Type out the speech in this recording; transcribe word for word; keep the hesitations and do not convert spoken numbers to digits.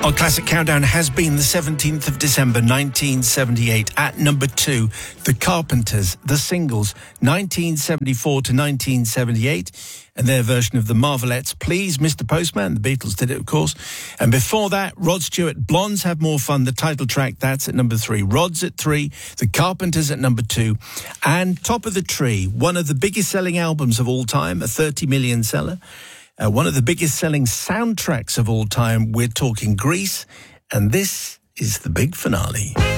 Our classic countdown has been the seventeenth of December, nineteen seventy-eight. At number two, The Carpenters, The Singles, nineteen seventy-four to nineteen seventy-eight, and their version of the Marvelettes, Please, Mister Postman. The Beatles did it, of course. And before that, Rod Stewart, Blondes Have More Fun, the title track, that's at number three. Rod's at three, The Carpenters at number two. And top of the tree, one of the biggest selling albums of all time, a thirty million seller. Uh, one of the biggest selling soundtracks of all time. We're talking Grease, and this is the big finale.